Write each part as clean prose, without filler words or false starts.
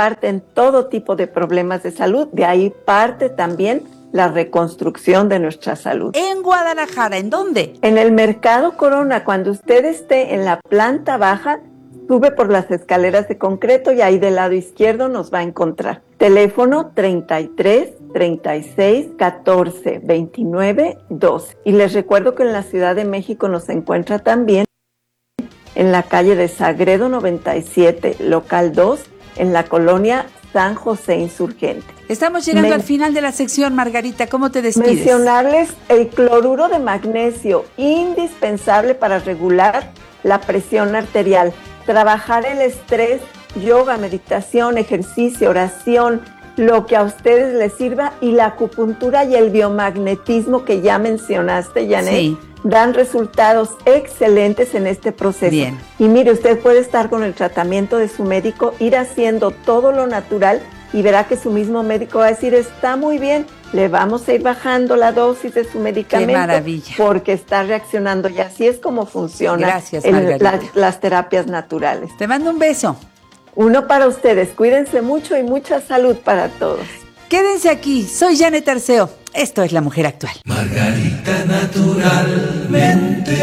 parte en todo tipo de problemas de salud. De ahí parte también la reconstrucción de nuestra salud. En Guadalajara, ¿en dónde? En el Mercado Corona. Cuando usted esté en la planta baja, sube por las escaleras de concreto y ahí del lado izquierdo nos va a encontrar. Teléfono 33 36 14 29 12. Y les recuerdo que en la Ciudad de México nos encuentra también en la calle de Sagredo 97, local 2, en la colonia San José Insurgente. Estamos llegando al final de la sección, Margarita. ¿Cómo te despides? Mencionarles el cloruro de magnesio, indispensable para regular la presión arterial. Trabajar el estrés, yoga, meditación, ejercicio, oración, lo que a ustedes les sirva, y la acupuntura y el biomagnetismo que ya mencionaste, Janet, sí, dan resultados excelentes en este proceso. Bien. Y mire, usted puede estar con el tratamiento de su médico, ir haciendo todo lo natural y verá que su mismo médico va a decir, está muy bien, le vamos a ir bajando la dosis de su medicamento. ¡Qué maravilla! Porque está reaccionando, y así es como funciona. Gracias, las terapias naturales. Te mando un beso. Uno para ustedes. Cuídense mucho y mucha salud para todos. Quédense aquí. Soy Janet Arceo. Esto es La Mujer Actual. Margarita, naturalmente.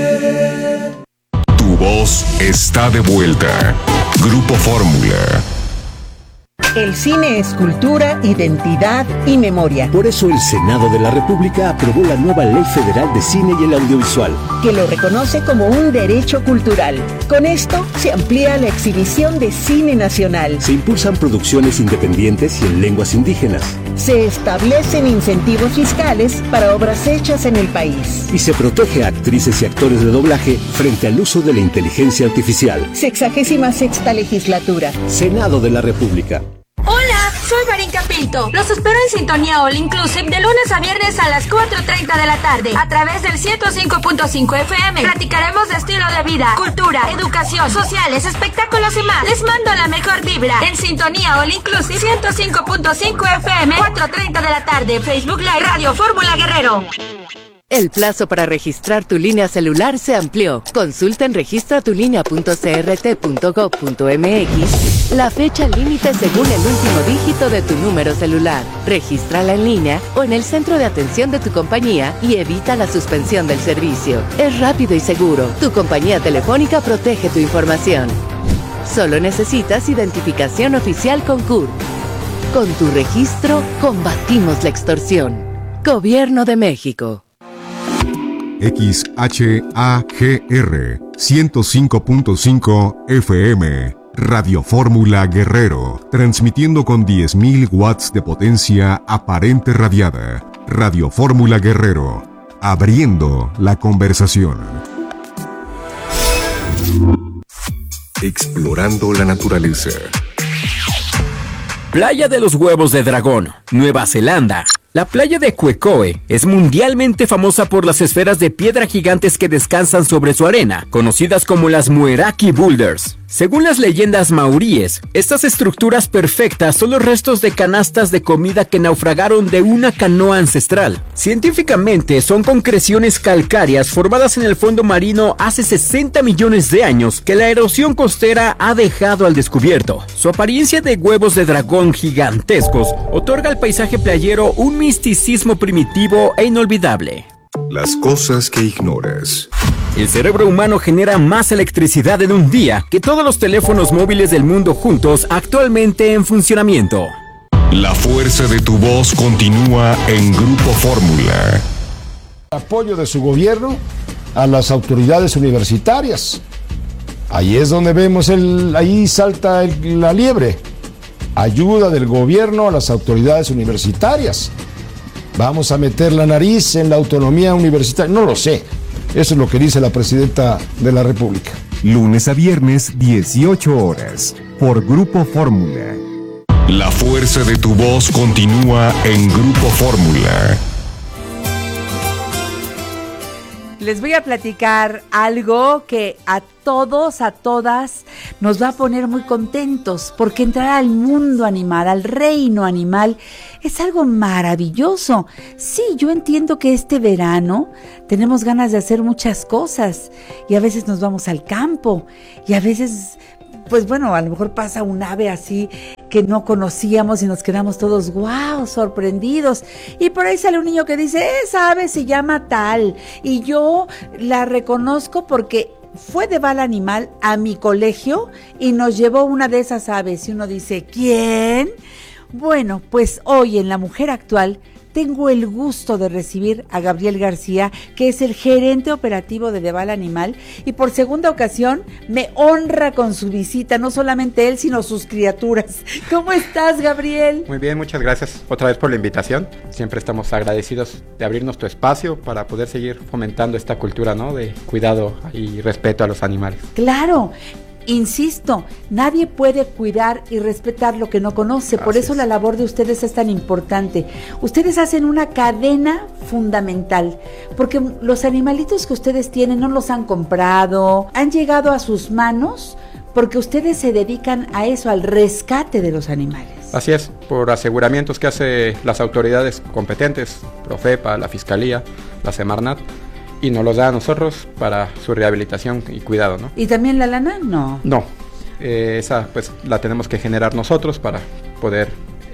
Tu voz está de vuelta. Grupo Fórmula. El cine es cultura, identidad y memoria. Por eso el Senado de la República aprobó la nueva Ley Federal de Cine y el Audiovisual, que lo reconoce como un derecho cultural. Con esto se amplía la exhibición de cine nacional. Se impulsan producciones independientes y en lenguas indígenas. Se establecen incentivos fiscales para obras hechas en el país. Y se protege a actrices y actores de doblaje frente al uso de la inteligencia artificial. 66ª legislatura. Senado de la República. Hola, soy Marín Capilto. Los espero en Sintonía All Inclusive de lunes a viernes a las 4:30 de la tarde a través del 105.5 FM. Platicaremos de estilo de vida, cultura, educación, sociales, espectáculos y más. Les mando la mejor vibra en Sintonía All Inclusive 105.5 FM, 4:30 de la tarde. Facebook Live, Radio Fórmula Guerrero. El plazo para registrar tu línea celular se amplió. Consulta en registratulinea.crt.gov.mx la fecha límite según el último dígito de tu número celular. Regístrala en línea o en el centro de atención de tu compañía y evita la suspensión del servicio. Es rápido y seguro. Tu compañía telefónica protege tu información. Solo necesitas identificación oficial con CURP. Con tu registro, combatimos la extorsión. Gobierno de México. XHAGR 105.5 FM, Radio Fórmula Guerrero, transmitiendo con 10.000 watts de potencia aparente radiada. Radio Fórmula Guerrero, abriendo la conversación. Explorando la naturaleza. Playa de los Huevos de Dragón, Nueva Zelanda. La playa de Quecoe es mundialmente famosa por las esferas de piedra gigantes que descansan sobre su arena, conocidas como las Mueraki Boulders. Según las leyendas maoríes, estas estructuras perfectas son los restos de canastas de comida que naufragaron de una canoa ancestral. Científicamente, son concreciones calcáreas formadas en el fondo marino hace 60 millones de años que la erosión costera ha dejado al descubierto. Su apariencia de huevos de dragón gigantescos otorga al paisaje playero un misticismo primitivo e inolvidable. Las cosas que ignoras. El cerebro humano genera más electricidad en un día que todos los teléfonos móviles del mundo juntos actualmente en funcionamiento. La fuerza de tu voz continúa en Grupo Fórmula. Apoyo de su gobierno a las autoridades universitarias. Ahí es donde vemos ahí salta la liebre. Ayuda del gobierno a las autoridades universitarias. Vamos a meter la nariz en la autonomía universitaria. No lo sé. Eso es lo que dice la presidenta de la República. Lunes a viernes, 18 horas, por Grupo Fórmula. La fuerza de tu voz continúa en Grupo Fórmula. Les voy a platicar algo que a todos, a todas, nos va a poner muy contentos, porque entrar al mundo animal, al reino animal, es algo maravilloso. Sí, yo entiendo que este verano tenemos ganas de hacer muchas cosas, y a veces nos vamos al campo, y a veces, pues bueno, a lo mejor pasa un ave así que no conocíamos y nos quedamos todos sorprendidos. Y por ahí sale un niño que dice, esa ave se llama tal, y yo la reconozco porque fue de bala animal a mi colegio y nos llevó una de esas aves. Y uno dice, ¿quién? Bueno, pues hoy en La Mujer Actual tengo el gusto de recibir a Gabriel García, que es el gerente operativo de Bala Animal, y por segunda ocasión me honra con su visita, no solamente él, sino sus criaturas. ¿Cómo estás, Gabriel? Muy bien, muchas gracias otra vez por la invitación. Siempre estamos agradecidos de abrirnos tu espacio para poder seguir fomentando esta cultura, ¿no?, de cuidado y respeto a los animales. Claro. Insisto, nadie puede cuidar y respetar lo que no conoce, por eso la labor de ustedes es tan importante. Ustedes hacen una cadena fundamental, porque los animalitos que ustedes tienen no los han comprado, han llegado a sus manos porque ustedes se dedican a eso, al rescate de los animales. Así es, por aseguramientos que hace las autoridades competentes, Profepa, la Fiscalía, la Semarnat, y nos los da a nosotros para su rehabilitación y cuidado, ¿no? ¿Y también la lana? No. No, esa pues la tenemos que generar nosotros para poder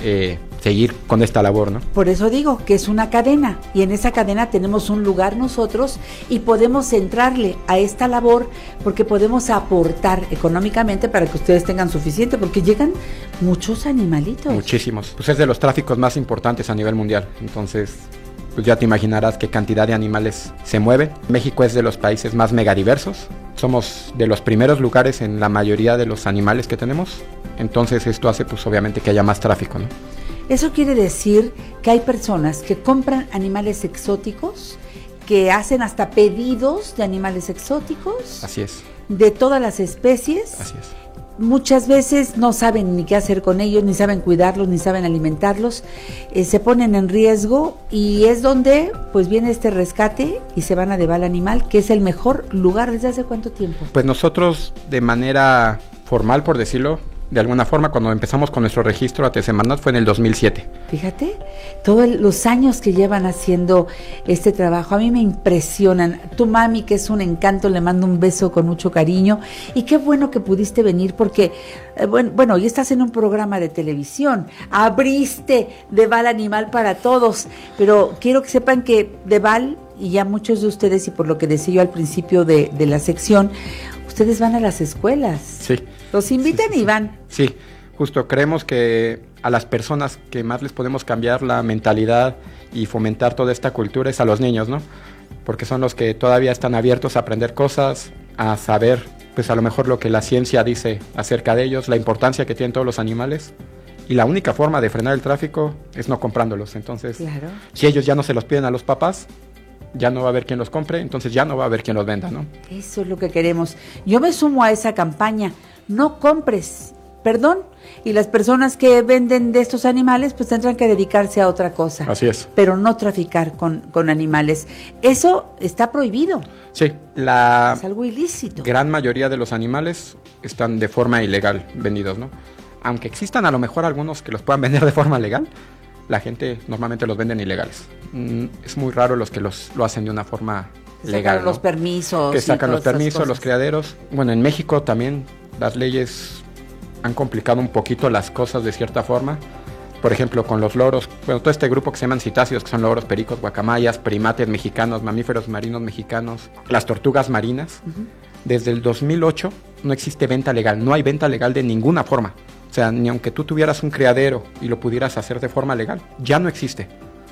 seguir con esta labor, ¿no? Por eso digo que es una cadena, y en esa cadena tenemos un lugar nosotros y podemos entrarle a esta labor porque podemos aportar económicamente para que ustedes tengan suficiente, porque llegan muchos animalitos. Muchísimos, pues es de los tráficos más importantes a nivel mundial, entonces pues ya te imaginarás qué cantidad de animales se mueven. México es de los países más megadiversos, somos de los primeros lugares en la mayoría de los animales que tenemos, entonces esto hace pues obviamente que haya más tráfico, ¿no? Eso quiere decir que hay personas que compran animales exóticos, que hacen hasta pedidos de animales exóticos. Así es. De todas las especies. Así es. Muchas veces no saben ni qué hacer con ellos, ni saben cuidarlos, ni saben alimentarlos, se ponen en riesgo, y es donde pues viene este rescate y se van a Bala Animal, que es el mejor lugar. ¿Desde hace cuánto tiempo? Pues nosotros de manera formal, por decirlo de alguna forma, cuando empezamos con nuestro registro ante Semarnat fue en el 2007. Fíjate, todos los años que llevan haciendo este trabajo, a mí me impresionan. Tu mami, que es un encanto, le mando un beso con mucho cariño, y qué bueno que pudiste venir porque, bueno, hoy estás en un programa de televisión, abriste Bala Animal para todos, pero quiero que sepan que Bala, y ya muchos de ustedes, y por lo que decía yo al principio de la sección, ustedes van a las escuelas. Sí. Los invitan y van. Sí, justo creemos que a las personas que más les podemos cambiar la mentalidad y fomentar toda esta cultura es a los niños, ¿no? Porque son los que todavía están abiertos a aprender cosas, a saber, pues a lo mejor lo que la ciencia dice acerca de ellos, la importancia que tienen todos los animales. Y la única forma de frenar el tráfico es no comprándolos. Entonces, claro, si ellos ya no se los piden a los papás, ya no va a haber quien los compre, entonces ya no va a haber quien los venda, ¿no? Eso es lo que queremos. Yo me sumo a esa campaña. No compres, perdón, y las personas que venden de estos animales pues tendrán que dedicarse a otra cosa. Así es. Pero no traficar con animales. Eso está prohibido. Sí, es algo ilícito. Gran mayoría de los animales están de forma ilegal vendidos, ¿no? Aunque existan a lo mejor algunos que los puedan vender de forma legal, la gente normalmente los venden ilegales. Es muy raro los que lo hacen de una forma legal, sacan, ¿no?, los permisos. Que sacan los permisos, los criaderos. Bueno, en México también las leyes han complicado un poquito las cosas de cierta forma. Por ejemplo, con los loros, bueno, todo este grupo que se llaman citáceos, que son loros, pericos, guacamayas, primates mexicanos, mamíferos marinos mexicanos, las tortugas marinas. Desde el 2008 no existe venta legal, no hay venta legal de ninguna forma. O sea, ni aunque tú tuvieras un criadero y lo pudieras hacer de forma legal, ya no existe.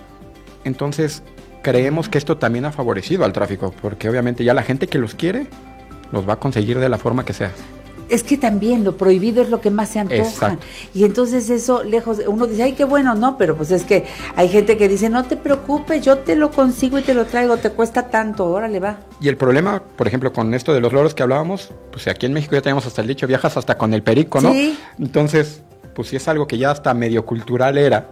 Entonces, creemos que esto también ha favorecido al tráfico, porque obviamente ya la gente que los quiere, los va a conseguir de la forma que sea. Es que también lo prohibido es lo que más se antoja. Exacto. Y entonces eso, lejos, uno dice, ay, qué bueno, no, pero pues es que hay gente que dice, no te preocupes, yo te lo consigo y te lo traigo, te cuesta tanto, órale, va. Y el problema, por ejemplo, con esto de los loros que hablábamos, pues aquí en México ya tenemos hasta el dicho, viajas hasta con el perico, ¿no? Sí. Entonces, pues si es algo que ya hasta medio cultural era,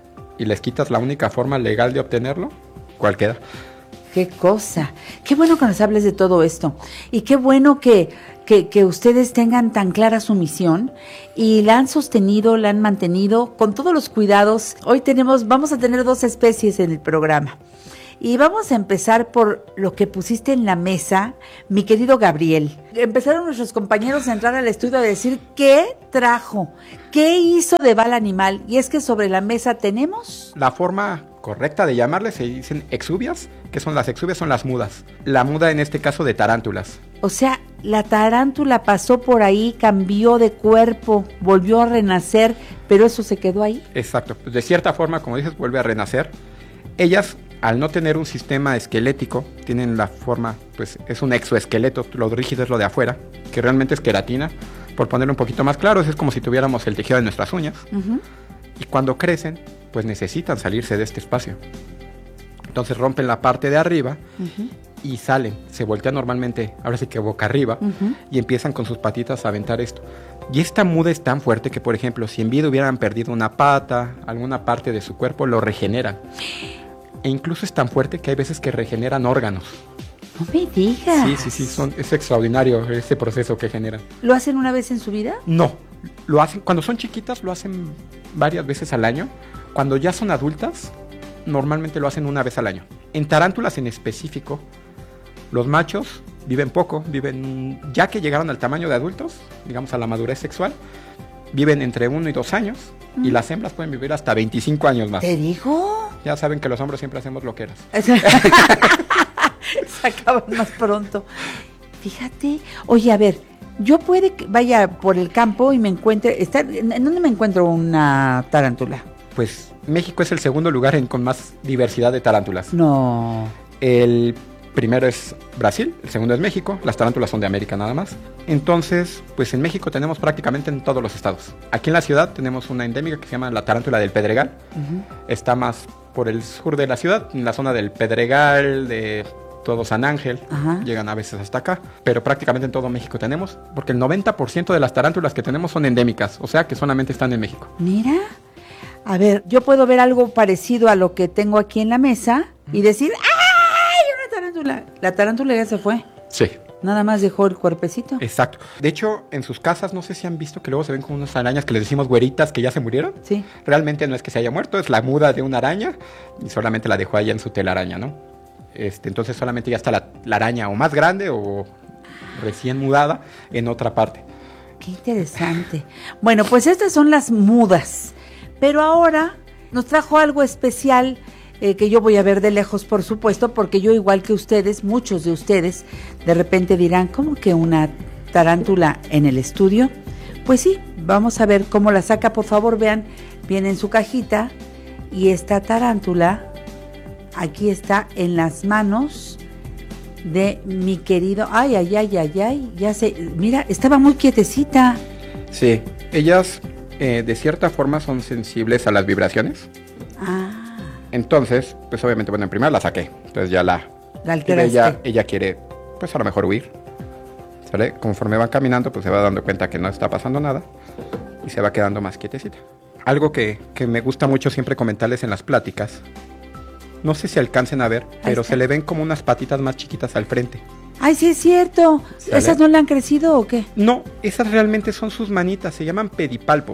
y les quitas la única forma legal de obtenerlo, ¿cuál queda? Qué cosa, qué bueno que nos hables de todo esto, y qué bueno que ustedes tengan tan clara su misión y la han sostenido, la han mantenido con todos los cuidados. Hoy vamos a tener 2 especies en el programa. Y vamos a empezar por lo que pusiste en la mesa, mi querido Gabriel. Empezaron nuestros compañeros a entrar al estudio a decir qué trajo, qué hizo de Bala Animal. Y es que sobre la mesa tenemos... La forma correcta de llamarle se dicen exuvias. ¿Qué son las exuvias? Son las mudas. La muda en este caso de tarántulas. O sea, la tarántula pasó por ahí, cambió de cuerpo, volvió a renacer, pero eso se quedó ahí. Exacto. Pues de cierta forma, como dices, vuelve a renacer. Ellas, al no tener un sistema esquelético, tienen la forma, pues es un exoesqueleto, lo rígido es lo de afuera, que realmente es queratina. Por ponerlo un poquito más claro, es como si tuviéramos el tejido de nuestras uñas. Uh-huh. Y cuando crecen, pues necesitan salirse de este espacio. Entonces rompen la parte de arriba uh-huh. y salen, se voltean normalmente, ahora sí que boca arriba, uh-huh. y empiezan con sus patitas a aventar esto. Y esta muda es tan fuerte que, por ejemplo, si en vida hubieran perdido una pata, alguna parte de su cuerpo, lo regeneran. E incluso es tan fuerte que hay veces que regeneran órganos. No me digas. Sí, es extraordinario ese proceso que generan. ¿Lo hacen una vez en su vida? No, lo hacen, cuando son chiquitas lo hacen varias veces al año. Cuando ya son adultas, normalmente lo hacen una vez al año. En tarántulas en específico, los machos viven poco, ya que llegaron al tamaño de adultos, digamos a la madurez sexual, viven entre 1 y 2 años, y las hembras pueden vivir hasta 25 años más. ¿Te digo? Ya saben que los hombres siempre hacemos loqueras. Se acaban más pronto. Fíjate, oye, a ver, yo puede que vaya por el campo y me encuentre, ¿en dónde me encuentro una tarántula? Pues México es el segundo lugar con más diversidad de tarántulas. No. El primero es Brasil, el segundo es México, las tarántulas son de América nada más. Entonces, pues en México tenemos prácticamente en todos los estados. Aquí en la ciudad tenemos una endémica que se llama la tarántula del Pedregal. Uh-huh. Está más por el sur de la ciudad, en la zona del Pedregal, de todo San Ángel, uh-huh. llegan a veces hasta acá, pero prácticamente en todo México tenemos, porque el 90% de las tarántulas que tenemos son endémicas, o sea que solamente están en México. Mira, a ver, yo puedo ver algo parecido a lo que tengo aquí en la mesa y decir, ¡ay, una tarántula! La tarántula ya se fue. Sí. Nada más dejó el cuerpecito. Exacto. De hecho, en sus casas, no sé si han visto que luego se ven como unas arañas que les decimos güeritas que ya se murieron. Sí. Realmente no es que se haya muerto, es la muda de una araña y solamente la dejó allá en su telaraña, ¿no? Entonces solamente ya está la araña o más grande o recién mudada en otra parte. Qué interesante. Bueno, pues estas son las mudas. Pero ahora nos trajo algo especial que yo voy a ver de lejos, por supuesto, porque yo, igual que ustedes, muchos de ustedes, de repente dirán, ¿cómo que una tarántula en el estudio? Pues sí, vamos a ver cómo la saca. Por favor, vean, viene en su cajita y esta tarántula aquí está en las manos de mi querido... Ay, ya sé, mira, estaba muy quietecita. Sí, ellas de cierta forma son sensibles a las vibraciones. Ah. Entonces, pues obviamente, bueno, en primera la saqué. Entonces ya la alteraste. Ella quiere, pues a lo mejor huir. ¿Sale? Conforme van caminando, pues se va dando cuenta que no está pasando nada y se va quedando más quietecita. Algo que me gusta mucho siempre comentarles en las pláticas, no sé si alcancen a ver, pero se le ven como unas patitas más chiquitas al frente. ¡Ay, sí es cierto! ¿Sale? ¿Esas no le han crecido o qué? No, esas realmente son sus manitas, se llaman pedipalpos.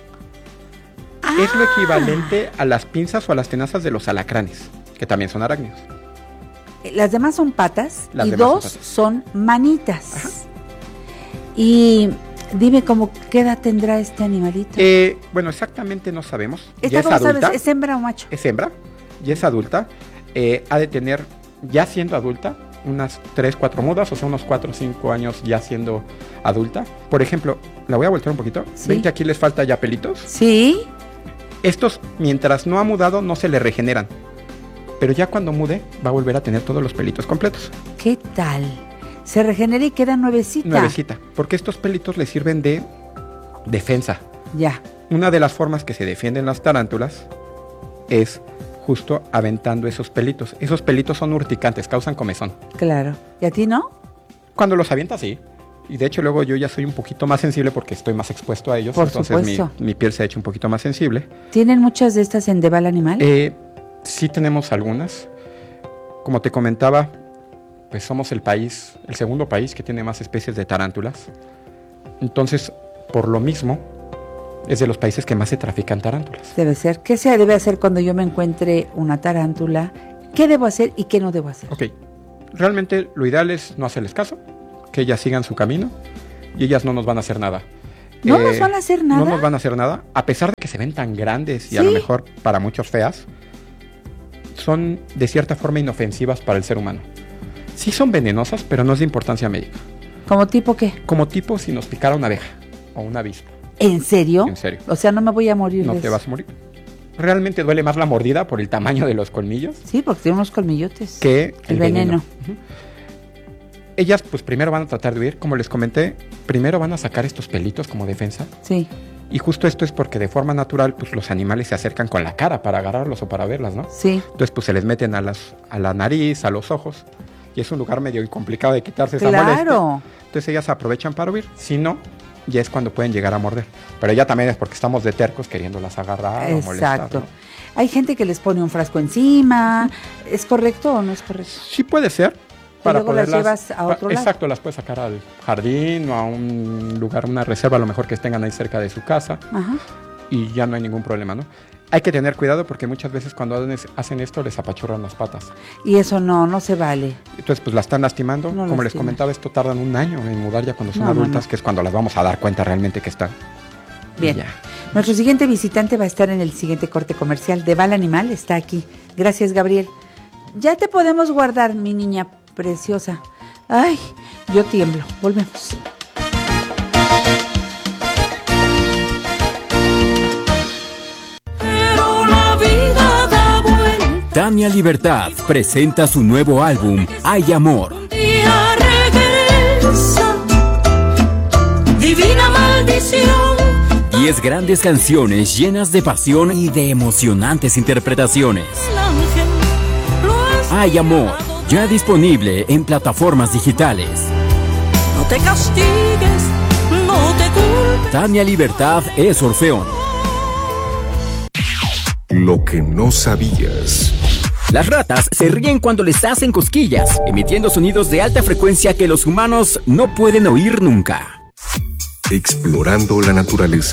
Es lo equivalente a las pinzas o a las tenazas de los alacranes, que también son arácnidos. Las demás son patas y dos son manitas. Ajá. Y dime, ¿qué edad tendrá este animalito? Bueno, exactamente no sabemos. ¿Esta cómo sabes? ¿Es hembra o macho? Es hembra, ya es adulta. Ha de tener, ya siendo adulta, unas 3-4 mudas, o sea, unos 4 o 5 años ya siendo adulta. Por ejemplo, la voy a voltear un poquito. ¿Sí? ¿Ven que aquí les falta ya pelitos? Sí. Estos, mientras no ha mudado, no se le regeneran. Pero ya cuando mude, va a volver a tener todos los pelitos completos. ¿Qué tal? Se regenera y queda nuevecita. Nuevecita, porque estos pelitos le sirven de defensa. Ya. Una de las formas que se defienden las tarántulas es justo aventando esos pelitos. Esos pelitos son urticantes, causan comezón. Claro. ¿Y a ti no? Cuando los avientas, sí. Y de hecho luego yo ya soy un poquito más sensible porque estoy más expuesto a ellos. Por entonces supuesto. Mi piel se ha hecho un poquito más sensible. ¿Tienen muchas de estas en Bala Animal? Sí tenemos algunas. Como te comentaba, pues somos el segundo país que tiene más especies de tarántulas. Entonces, por lo mismo, es de los países que más se trafican tarántulas. Debe ser. ¿Qué se debe hacer cuando yo me encuentre una tarántula ¿Qué debo hacer y qué no debo hacer? Ok, realmente lo ideal es no hacerles caso, que ellas sigan su camino y ellas no nos van a hacer nada. ¿No nos van a hacer nada? No nos van a hacer nada, a pesar de que se ven tan grandes y ¿Sí? a lo mejor para muchos feas, son de cierta forma inofensivas para el ser humano. Sí son venenosas, pero no es de importancia médica. ¿Como tipo qué? Como tipo si nos picara una abeja o una avispa. ¿En serio? En serio. O sea, no me voy a morir No de te eso. vas a morir. Realmente duele más la mordida por el tamaño de los colmillos Sí, porque tiene unos colmillotes. que el veneno. Ujú. Ellas pues primero van a tratar de huir, como les comenté, primero van a sacar estos pelitos como defensa. Sí. Y justo esto es porque de forma natural pues los animales se acercan con la cara para agarrarlos o para verlas, ¿no? Sí. Entonces pues se les meten a la nariz, a los ojos, y es un lugar medio complicado de quitarse esa molestia. Claro. Entonces ellas aprovechan para huir, si no, ya es cuando pueden llegar a morder. Pero ya también es porque estamos de tercos queriéndolas agarrar o molestar, Exacto. ¿no? Hay gente que les pone un frasco encima. ¿Es correcto o no es correcto? Sí puede ser. Y luego las llevas a otro lado. Exacto, las puedes sacar al jardín o a un lugar, una reserva a lo mejor que tengan ahí cerca de su casa. Ajá. Y ya no hay ningún problema, ¿no? Hay que tener cuidado porque muchas veces cuando hacen esto les apachurran las patas. Y eso no se vale. Entonces pues la están lastimando. No Como les lastima. comentaba, esto tardan un año en mudar ya cuando son No, adultas, no. que es cuando las vamos a dar cuenta realmente que están. Bien. Ya. Nuestro siguiente visitante va a estar en el siguiente corte comercial. De Val Animal está aquí. Gracias, Gabriel. Ya te podemos guardar, mi niña preciosa. Ay, yo tiemblo. Volvemos. Tania Libertad presenta su nuevo álbum, Hay Amor. Divina maldición. 10 grandes canciones llenas de pasión y de emocionantes interpretaciones. Hay Amor, ya disponible en plataformas digitales. No te castigues, no te culpes. Tania Libertad es Orfeón. Lo que no sabías. Las ratas se ríen cuando les hacen cosquillas, emitiendo sonidos de alta frecuencia que los humanos no pueden oír nunca. Explorando la naturaleza.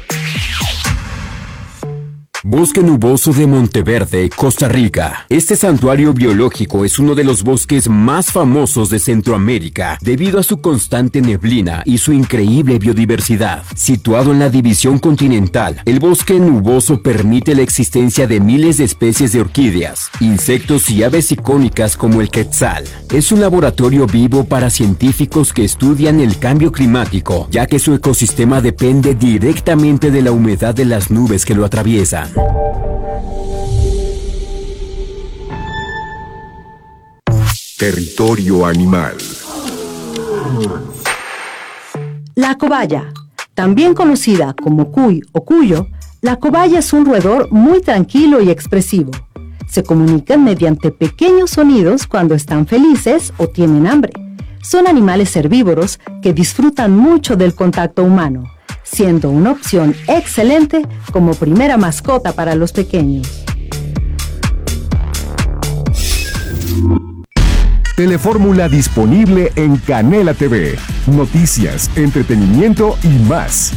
Bosque Nuboso de Monteverde, Costa Rica. Este santuario biológico es uno de los bosques más famosos de Centroamérica debido a su constante neblina y su increíble biodiversidad. Situado en la división continental, el bosque nuboso permite la existencia de miles de especies de orquídeas, insectos y aves icónicas como el quetzal. Es un laboratorio vivo para científicos que estudian el cambio climático, ya que su ecosistema depende directamente de la humedad de las nubes que lo atraviesan. Territorio animal. La cobaya, también conocida como cuy o cuyo, la cobaya es un roedor muy tranquilo y expresivo. Se comunican mediante pequeños sonidos cuando están felices o tienen hambre. Son animales herbívoros que disfrutan mucho del contacto humano, siendo una opción excelente como primera mascota para los pequeños. Telefórmula disponible en Canela TV. Noticias, entretenimiento y más.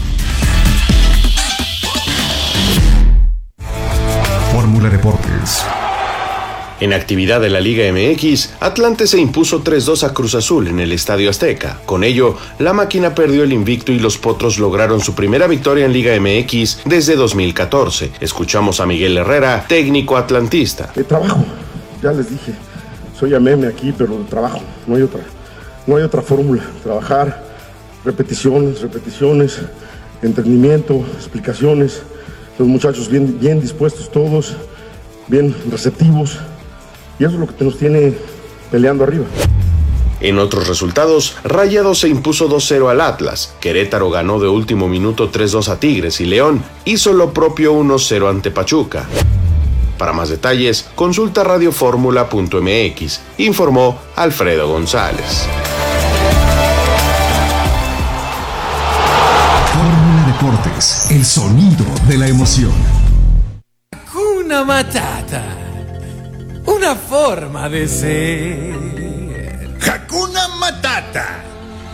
Fórmula Deportes. En actividad de la Liga MX, Atlante se impuso 3-2 a Cruz Azul en el Estadio Azteca. Con ello, la máquina perdió el invicto y los Potros lograron su primera victoria en Liga MX desde 2014. Escuchamos a Miguel Herrera, técnico atlantista. Trabajo, ya les dije, soy ameme aquí, pero trabajo, no hay otra fórmula. Trabajar, repeticiones, entendimiento, explicaciones. Los muchachos bien dispuestos todos, bien receptivos. Y eso es lo que nos tiene peleando arriba. En otros resultados, Rayados se impuso 2-0 al Atlas, Querétaro ganó de último minuto 3-2 a Tigres y León hizo lo propio 1-0 ante Pachuca. Para más detalles, consulta radioformula.mx, informó Alfredo González. Fórmula Deportes, el sonido de la emoción. Hakuna Matata. Una forma de ser. Hakuna Matata.